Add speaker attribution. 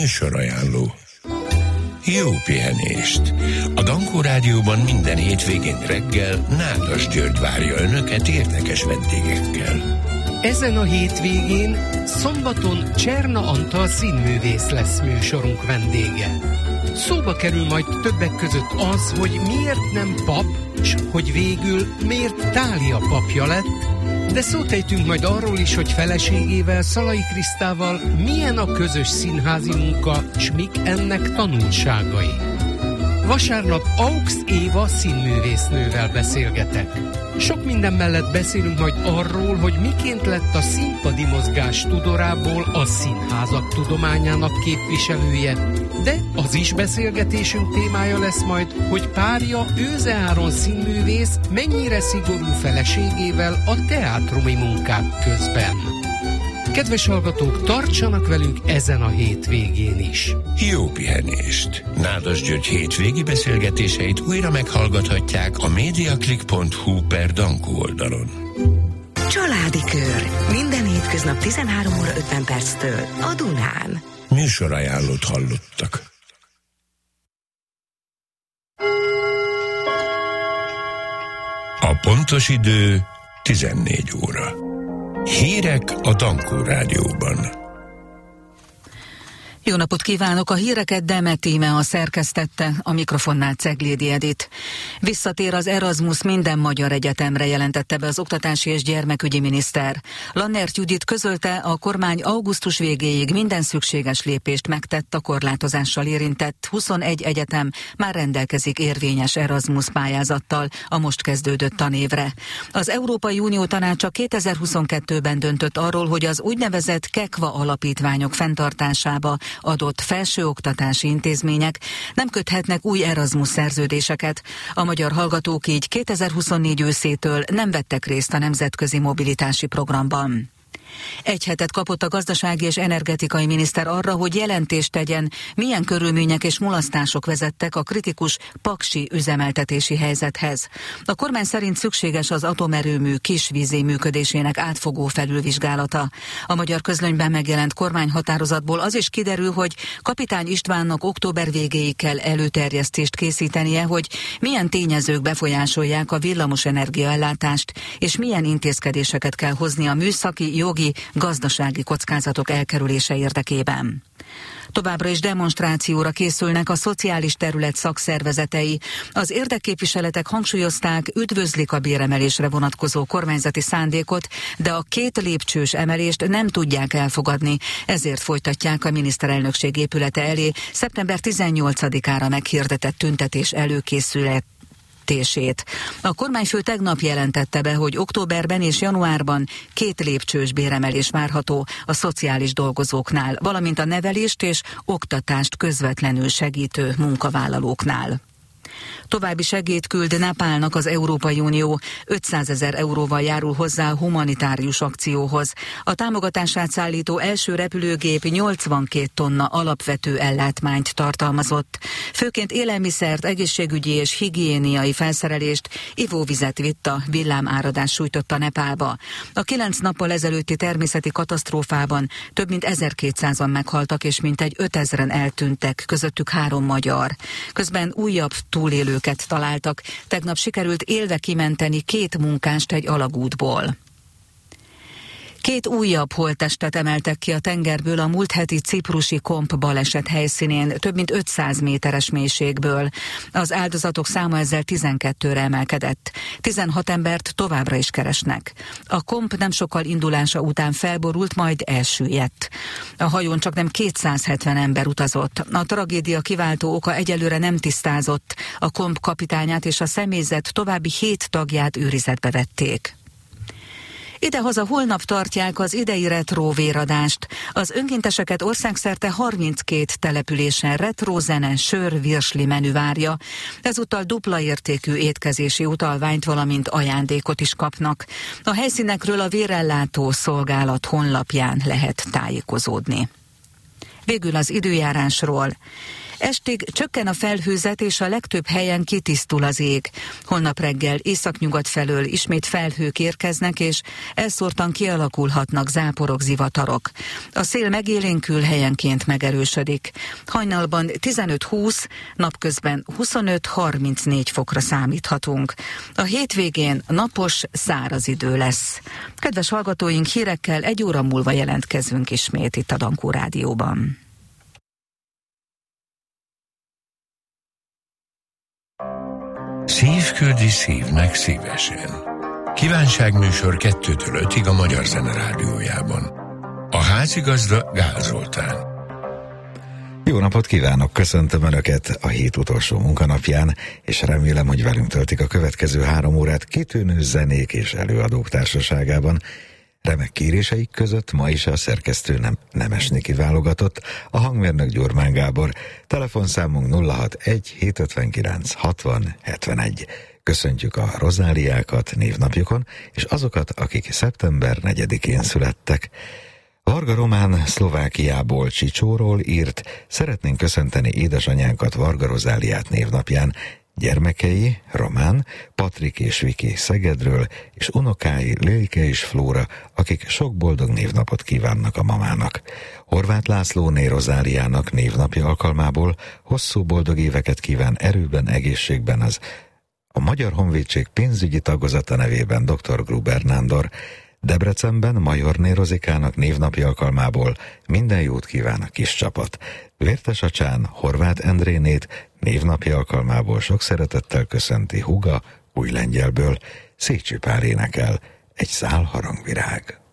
Speaker 1: Műsorajánló. Jó pihenést! A Dankó Rádióban minden hétvégén reggel Nádas György várja Önöket érdekes vendégekkel.
Speaker 2: Ezen a hétvégén szombaton Cserna Antal színművész lesz műsorunk vendége. Szóba kerül majd többek között az, hogy miért nem pap, s hogy végül miért Tália papja lett, de szót ejtünk majd arról is, hogy feleségével, Szalai Krisztával milyen a közös színházi munka, s mik ennek tanulságai. Vasárnap Aux Éva színművésznővel beszélgetek. Sok minden mellett beszélünk majd arról, hogy miként lett a színpadi mozgás tudorából a színházak tudományának képviselője, de az is beszélgetésünk témája lesz majd, hogy párja Őze Áron színművész mennyire szigorú feleségével a teátrumi munkák közben. Kedves hallgatók, tartsanak velünk ezen a hétvégén is.
Speaker 1: Jó pihenést! Nádas György hétvégi beszélgetéseit újra meghallgathatják a mediaclick.hu/Dankó oldalon.
Speaker 3: Családi Kör. Minden hétköznap 13 óra 50 perctől a Dunán.
Speaker 1: Műsorajánlót hallottak. A pontos idő 14 óra. Hírek a Dankó Rádióban.
Speaker 4: Jó napot kívánok! A híreket Demet Íme a szerkesztette, a mikrofonnál Ceglédi Edit. Visszatér az Erasmus minden magyar egyetemre, jelentette be az oktatási és gyermekügyi miniszter. Lannert Judit közölte, a kormány augusztus végéig minden szükséges lépést megtett, a korlátozással érintett 21 egyetem már rendelkezik érvényes Erasmus pályázattal a most kezdődött tanévre. Az Európai Unió Tanácsa 2022-ben döntött arról, hogy az úgynevezett KEKVA alapítványok fenntartásába adott felsőoktatási intézmények nem köthetnek új Erasmus szerződéseket. A magyar hallgatók így 2024 őszétől nem vettek részt a nemzetközi mobilitási programban. Egy hetet kapott a gazdasági és energetikai miniszter arra, hogy jelentést tegyen, milyen körülmények és mulasztások vezettek a kritikus paksi üzemeltetési helyzethez. A kormány szerint szükséges az atomerőmű kisvízi működésének átfogó felülvizsgálata. A Magyar Közlönyben megjelent kormányhatározatból az is kiderül, hogy Kapitány Istvánnak október végéig kell előterjesztést készítenie, hogy milyen tényezők befolyásolják a villamosenergia ellátást, és milyen intézkedéseket kell hozni a műszaki, jogi, gazdasági kockázatok elkerülése érdekében. Továbbra is demonstrációra készülnek a szociális terület szakszervezetei. Az érdekképviseletek hangsúlyozták, üdvözlik a béremelésre vonatkozó kormányzati szándékot, de a 2 lépcsős emelést nem tudják elfogadni, ezért folytatják a miniszterelnökség épülete elé szeptember 18-ára meghirdetett tüntetés előkészületét. A kormányfő tegnap jelentette be, hogy októberben és januárban 2 lépcsős béremelés várható a szociális dolgozóknál, valamint a nevelést és oktatást közvetlenül segítő munkavállalóknál. További segélyt küld Nepálnak az Európai Unió, 500 000 euróval járul hozzá a humanitárius akcióhoz. A támogatását szállító első repülőgép 82 tonna alapvető ellátmányt tartalmazott. Főként élelmiszert, egészségügyi és higiéniai felszerelést, ivóvizet vitt, a villámáradás sújtotta Nepálba. A 9 nappal ezelőtti természeti katasztrófában több mint 1200-an meghaltak, és mintegy 5000-en eltűntek, közöttük 3 magyar. Közben újabb túlélőket találtak. Tegnap sikerült élve kimenteni 2 munkást egy alagútból. 2 újabb holttestet emeltek ki a tengerből a múlt heti ciprusi Komp baleset helyszínén, több mint 500 méteres mélységből. Az áldozatok száma ezzel 12-re emelkedett. 16 embert továbbra is keresnek. A Komp nem sokkal indulása után felborult, majd elsüllyedt. A hajón csaknem 270 ember utazott. A tragédia kiváltó oka egyelőre nem tisztázott. A Komp kapitányát és a személyzet további 7 tagját őrizetbe vették. Idehaza holnap tartják az idei retro véradást. Az önkénteseket országszerte 32 településen retro zene, sör, virsli menü várja. Ezúttal dupla értékű étkezési utalványt, valamint ajándékot is kapnak. A helyszínekről a vérellátó szolgálat honlapján lehet tájékozódni. Végül az időjárásról. Estig csökken a felhőzet, és a legtöbb helyen kitisztul az ég. Holnap reggel északnyugat felől ismét felhők érkeznek, és elszórtan kialakulhatnak záporok, zivatarok. A szél megélénkül, helyenként megerősödik. Hajnalban 15-20, napközben 25-34 fokra számíthatunk. A hétvégén napos, száraz idő lesz. Kedves hallgatóink, hírekkel 1 óra múlva jelentkezünk ismét itt a Dankó Rádióban.
Speaker 1: Szívküldi szívnek szívesen. Kívánságműsor 2-től 5-ig a Magyar Zene Rádiójában. A házigazda Gál Zoltán.
Speaker 5: Jó napot kívánok, köszöntöm Önöket a hét utolsó munkanapján, és remélem, hogy velünk töltik a következő 3 órát kitűnő zenék és előadók társaságában. Remek kéréseik között ma is a szerkesztő Nemes Niki válogatott, a hangmérnök Gyurmán Gábor, telefonszámunk 061 759 60 71. Köszöntjük a rozáliákat névnapjukon, és azokat, akik szeptember 4-én születtek. Varga Román Szlovákiából, Csicsóról írt: szeretnénk köszönteni édesanyánkat, Varga Rozáliát névnapján, gyermekei, Román, Patrik és Viki Szegedről, és unokái Lilke és Flóra, akik sok boldog névnapot kívánnak a mamának. Horváth Lászlóné Rozáliának névnapja alkalmából hosszú boldog éveket kíván erőben, egészségben a Magyar Honvédség pénzügyi tagozata nevében dr. Gruber Nándor. Debrecenben Majorné Rozikának névnapja alkalmából minden jót kíván a kis csapat. Vértes atyán Horváth Endrénét névnapja alkalmából sok szeretettel köszönti húga Újlengyelből. Szécsi Pál énekel: egy szál harangvirág.